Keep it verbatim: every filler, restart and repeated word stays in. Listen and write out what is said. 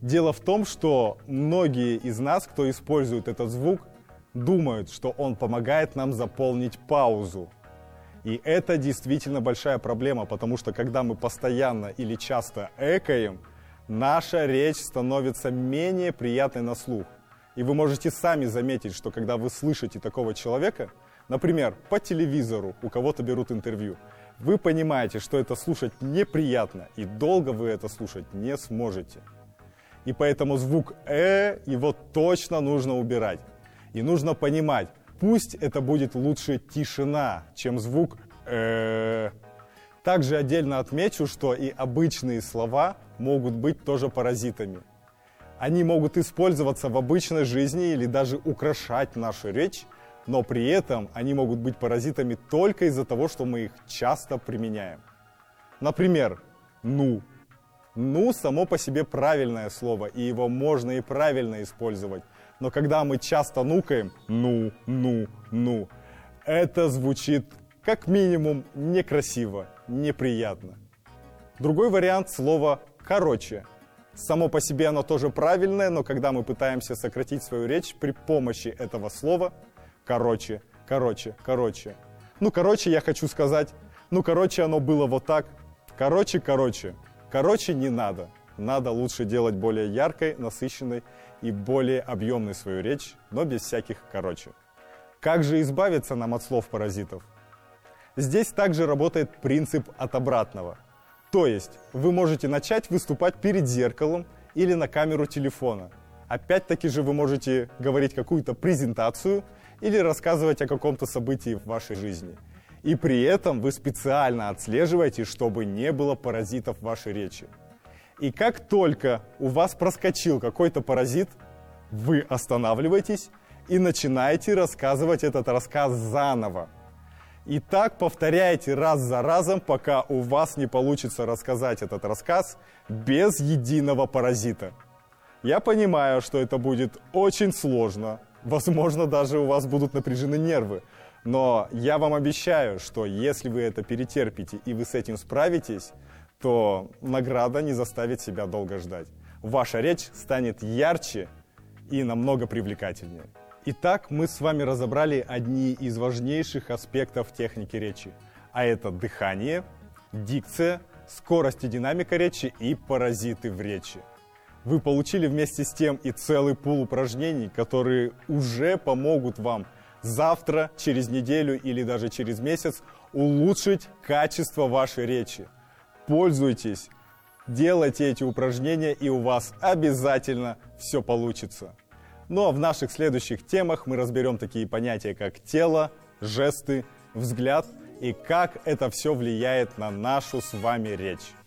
Дело в том, что многие из нас, кто использует этот звук, думают, что он помогает нам заполнить паузу. И это действительно большая проблема, потому что когда мы постоянно или часто экаем, наша речь становится менее приятной на слух. И вы можете сами заметить, что когда вы слышите такого человека, например, по телевизору у кого-то берут интервью, вы понимаете, что это слушать неприятно, и долго вы это слушать не сможете. И поэтому звук «э» его точно нужно убирать. И нужно понимать, пусть это будет лучше тишина, чем звук «э». Также отдельно отмечу, что и обычные слова могут быть тоже паразитами. Они могут использоваться в обычной жизни или даже украшать нашу речь, но при этом они могут быть паразитами только из-за того, что мы их часто применяем. Например, «ну». «Ну» само по себе правильное слово, и его можно и правильно использовать. Но когда мы часто нукаем «ну, ну, ну», это звучит как минимум некрасиво, неприятно. Другой вариант слова «короче». Само по себе оно тоже правильное, но когда мы пытаемся сократить свою речь при помощи этого слова «короче», «короче», «короче». Ну, короче, я хочу сказать, ну, короче, оно было вот так. Короче, короче. Короче, не надо. Надо лучше делать более яркой, насыщенной и более объемной свою речь, но без всяких «короче». Как же избавиться нам от слов-паразитов? Здесь также работает принцип от обратного. То есть вы можете начать выступать перед зеркалом или на камеру телефона. Опять-таки же вы можете говорить какую-то презентацию или рассказывать о каком-то событии в вашей жизни. И при этом вы специально отслеживаете, чтобы не было паразитов в вашей речи. И как только у вас проскочил какой-то паразит, вы останавливаетесь и начинаете рассказывать этот рассказ заново. И так повторяйте раз за разом, пока у вас не получится рассказать этот рассказ без единого паразита. Я понимаю, что это будет очень сложно, возможно, даже у вас будут напряжены нервы, но я вам обещаю, что если вы это перетерпите и вы с этим справитесь, то награда не заставит себя долго ждать. Ваша речь станет ярче и намного привлекательнее. Итак, мы с вами разобрали одни из важнейших аспектов техники речи, а это дыхание, дикция, скорость и динамика речи и паразиты в речи. Вы получили вместе с тем и целый пул упражнений, которые уже помогут вам завтра, через неделю или даже через месяц улучшить качество вашей речи. Пользуйтесь, делайте эти упражнения, и у вас обязательно все получится. Ну а в наших следующих темах мы разберем такие понятия, как тело, жесты, взгляд и как это все влияет на нашу с вами речь.